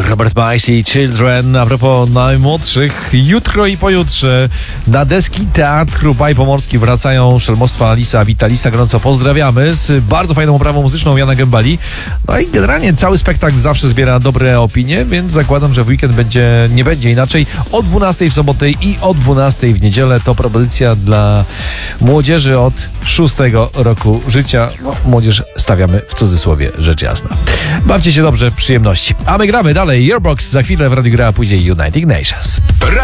Robert Miles, Children. A propos najmłodszych, jutro i pojutrze na deski Teatru Baj Pomorski wracają Szelmostwa Lisa Vitalisa. Gorąco pozdrawiamy z bardzo fajną oprawą muzyczną Jana Gembali. No i generalnie cały spektakl zawsze zbiera dobre opinie, więc zakładam, że w weekend nie będzie inaczej. O 12 w sobotę i o 12 w niedzielę to propozycja dla młodzieży od 6 roku życia. No, młodzież stawiamy w cudzysłowie, rzecz jasna. Bawcie się dobrze, przyjemności. A my gramy dalej. Yearbox za chwilę w Radiu Gra, a później United Nations.